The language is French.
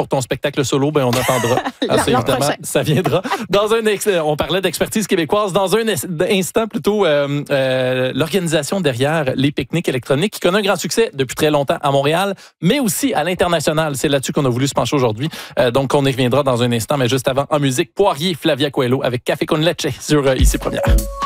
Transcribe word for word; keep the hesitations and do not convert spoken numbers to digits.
pour ton spectacle solo, ben on attendra. Ah, c'est évidemment, ça viendra. Dans un ex- on parlait d'expertise québécoise. Dans un es- instant, plutôt, euh, euh, l'organisation derrière les pique-niques électroniques qui connaît un grand succès depuis très longtemps à Montréal, mais aussi à l'international. C'est là-dessus qu'on a voulu se pencher aujourd'hui. Euh, donc, on y reviendra dans un instant, mais juste avant, en musique, Poirier, Flavia Coelho avec Café con leche sur euh, Ici Première.